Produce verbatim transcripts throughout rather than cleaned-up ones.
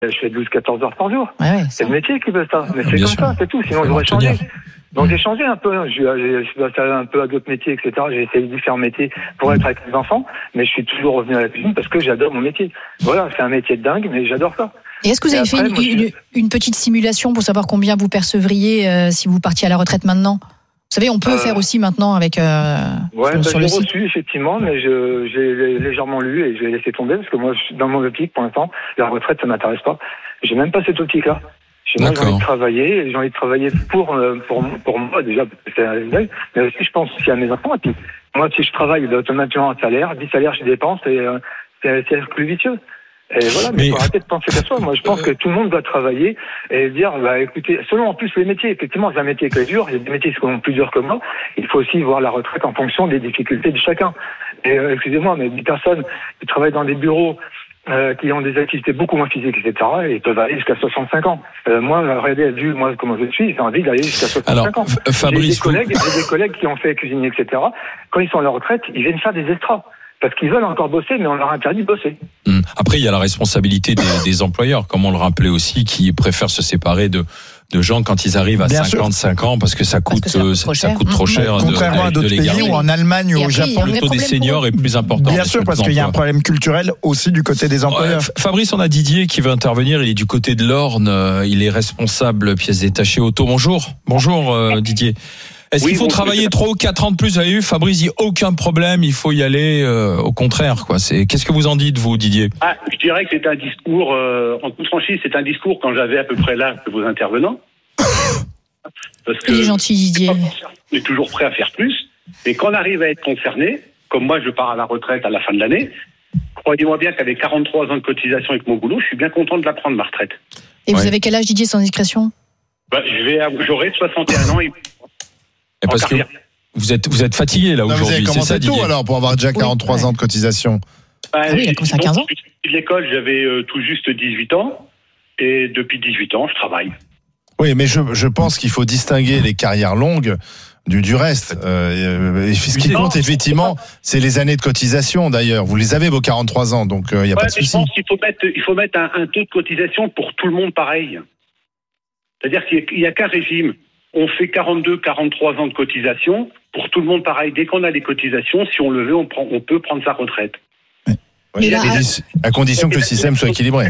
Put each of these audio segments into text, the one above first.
je fais douze quatorze heures par jour. Ouais, ouais, c'est le métier qui veut ça. Mais c'est Bien comme sûr. ça, c'est tout. Sinon, j'aurais changé. Donc, j'ai changé un peu. Je, je, je suis passé un peu à d'autres métiers, et cetera. J'ai essayé de différents métiers pour être avec les enfants. Mais je suis toujours revenu à la cuisine parce que j'adore mon métier. Voilà, c'est un métier de dingue, mais j'adore ça. Et est-ce que vous Et avez après, fait une, moi, je- une, une petite simulation pour savoir combien vous percevriez euh, si vous partiez à la retraite maintenant ? Vous savez, on peut Euh, faire aussi maintenant avec euh, Ouais, sur, bah, sur j'ai le site. reçu, effectivement, mais je, j'ai légèrement lu et je vais laisser tomber parce que moi, je suis dans mon optique, pour l'instant, la retraite, ça m'intéresse pas. J'ai même pas cette optique-là. J'ai moi, j'ai envie de travailler, et j'ai envie de travailler pour, euh, pour, pour moi, déjà, parce que c'est un réel, mais aussi, je pense aussi à mes enfants. Et puis, moi, si je travaille, il automatiquement un salaire, dix salaires, je dépense, et euh, c'est, c'est plus vicieux. Et voilà, mais il faut arrêter de penser qu'à soi. Moi, je pense que tout le monde doit travailler et dire, bah, écoutez, selon en plus les métiers, effectivement, c'est un métier qui est dur, il y a des métiers qui sont plus durs que moi. Il faut aussi voir la retraite en fonction des difficultés de chacun. Et, euh, excusez-moi, mais des personnes qui travaillent dans des bureaux, euh, qui ont des activités beaucoup moins physiques, et cetera, et ils peuvent aller jusqu'à soixante-cinq ans. Euh, moi, regardez, vu moi comment je suis, j'ai envie d'aller jusqu'à soixante-cinq Alors, ans. F- Fabrice, j'ai des collègues, vous... j'ai des collègues qui ont fait cuisiner, et cetera. Quand ils sont à la retraite, ils viennent faire des extras. Parce qu'ils veulent encore bosser, mais on leur interdit de bosser. Après, il y a la responsabilité des, des employeurs, comme on le rappelait aussi, qui préfèrent se séparer de, de gens quand ils arrivent à Bien cinquante-cinq sûr. ans, parce que ça coûte, Parce que ça coûte trop ça cher. coûte trop cher. de- Contrairement à de d'autres les pays garder. ou en Allemagne ou Et au après, il y a un Japon. vrai Le taux des problème seniors pour eux. est plus important. Bien sûr, parce qu'il y a un problème culturel aussi du côté des employeurs. Euh, Fabrice, on a Didier qui veut intervenir. Il est du côté de l'Orne. euh, Il est responsable pièces détachées auto. Bonjour. Bonjour, euh, Didier. Est-ce Oui, qu'il faut bonjour. travailler trois ou quatre ans de plus? Vous avez vu, Fabrice dit aucun problème, il faut y aller. euh, au contraire, quoi. C'est, qu'est-ce que vous en dites, vous, Didier? Ah, je dirais que c'est un discours, euh, en toute franchise, c'est un discours quand j'avais à peu près l'âge de vos intervenants. Parce que Il est gentil, Didier. on est toujours prêt à faire plus, mais quand on arrive à être concerné, comme moi je pars à la retraite à la fin de l'année, croyez-moi bien qu'avec quarante-trois ans de cotisation avec mon boulot, je suis bien content de la prendre, ma retraite. Et vous Ouais. avez quel âge, Didier, sans discrétion ? Bah, je vais, j'aurai soixante et un ans et Et parce en que carrière. vous êtes, vous êtes fatigué là Non, vous aujourd'hui, avez c'est commencé ça, tôt Didier? alors pour avoir déjà quarante-trois ouais. ans de cotisation. Bah, Ah oui, il a commencé à quinze ans. Depuis l'école, j'avais euh, tout juste dix-huit ans, et depuis dix-huit ans, je travaille. Oui, mais je, je pense qu'il faut distinguer les carrières longues du, du reste. Euh, et ce qui Oui, compte non, effectivement, c'est les années de cotisation d'ailleurs. Vous les avez vos quarante-trois ans, donc il euh, n'y a Ouais, pas de mais je souci. pense qu'il faut mettre, il faut mettre un, un taux de cotisation pour tout le monde pareil. C'est-à-dire qu'il n'y a, a qu'un régime. On fait quarante-deux, quarante-trois ans de cotisation. Pour tout le monde pareil. Dès qu'on a des cotisations, si on le veut, on, prend, on peut prendre sa retraite. Oui, Mais là, à condition que le système soit équilibré.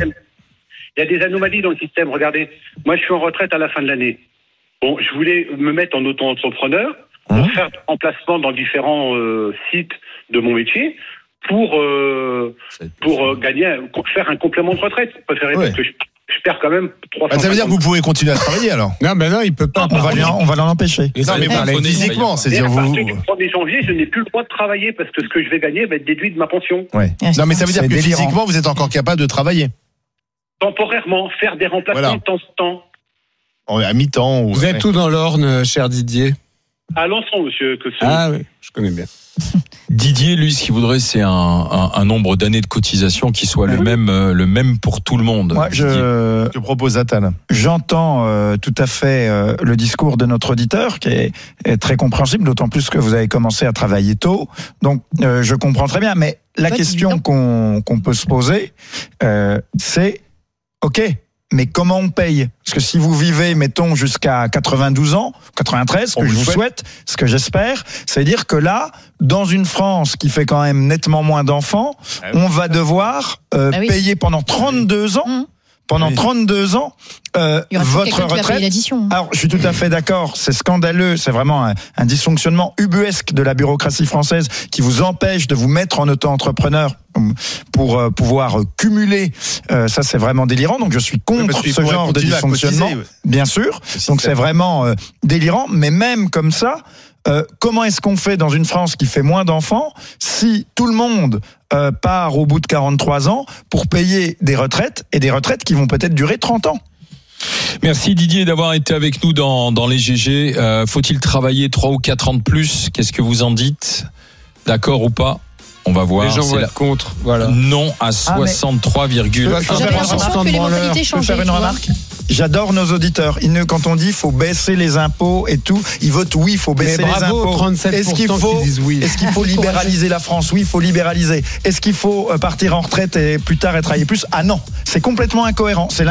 Il y a des anomalies dans le système. Regardez, moi je suis en retraite à la fin de l'année. Bon, je voulais me mettre en auto-entrepreneur pour Mmh. faire des remplacements dans différents euh, sites de mon métier pour, euh, pour euh, gagner, un- faire un complément de retraite. Je préférais Ouais. parce que je, je perds quand même trois cents. Ah, ça veut dire que vous pouvez continuer à travailler alors. Non, mais non, il peut pas. On va lui en- on va l'en empêcher. Non, mais Vous, vous- physiquement, Et c'est-à-dire à vous. partir du premier janvier, je n'ai plus le droit de travailler parce que ce que je vais gagner va être déduit de ma pension. Ouais. Ouais, Non, mais ça veut dire c'est que délirant. physiquement, vous êtes encore capable de travailler. Temporairement, faire des remplacements Voilà. de temps en temps. En- À mi-temps. Ou... Vous êtes où dans l'Orne, cher Didier? À Alençon, monsieur, que ce Ah oui, je connais bien. Didier, lui, ce qu'il voudrait, c'est un, un, un nombre d'années de cotisation qui soit le même, euh, le même pour tout le monde. Moi, Didier. je, Que propose Athan. j'entends euh, tout à fait euh, le discours de notre auditeur, qui est, est très compréhensible, d'autant plus que vous avez commencé à travailler tôt. Donc, euh, je comprends très bien. Mais la Ouais, question évident. qu'on qu'on peut se poser, euh, c'est, OK, mais comment on paye? Parce que si vous vivez, mettons, jusqu'à quatre-vingt-douze ans, quatre-vingt-treize, ce On que je vous vous souhaite. souhaite, ce que j'espère, ça veut dire que là, dans une France qui fait quand même nettement moins d'enfants, Ah oui. on va devoir euh, Ah oui. payer pendant trente-deux ans, Mmh. pendant Oui. trente-deux ans, euh, Il y aura toujours votre quelqu'un qui va payer retraite. l'addition. Alors, je suis tout à fait d'accord, c'est scandaleux, c'est vraiment un, un dysfonctionnement ubuesque de la bureaucratie française qui vous empêche de vous mettre en auto-entrepreneur pour euh, pouvoir euh, cumuler. Euh, ça, c'est vraiment délirant. Donc, je suis Oui, contre parce qu'il ce faudrait genre de continuer à dysfonctionnement, cotiser, ouais. bien sûr. système. Donc, c'est vraiment euh, délirant. Mais même comme ça, euh, comment est-ce qu'on fait dans une France qui fait moins d'enfants si tout le monde euh, part au bout de quarante-trois ans pour payer des retraites et des retraites qui vont peut-être durer trente ans? Merci Didier d'avoir été avec nous dans, dans les G G. Euh, faut-il travailler trois ou quatre ans de plus? Qu'est-ce que vous en dites? D'accord ou pas? On va voir. Les gens C'est vont la- être contre. Voilà. Non à mais- soixante-trois virgule. Je peux faire J'ai une l'impression remarque que les branleur. mentalités Je peux changent. faire une tu vois. remarque J'adore nos auditeurs. Ils ne, quand on dit faut baisser les impôts et tout, ils votent oui, il faut baisser Mais bravo les impôts. aux trente-sept pour cent Est-ce qu'il faut, qui disent oui. est-ce qu'il faut libéraliser la France? Oui, il faut libéraliser. Est-ce qu'il faut partir en retraite et plus tard et travailler plus? Ah non, c'est complètement incohérent. C'est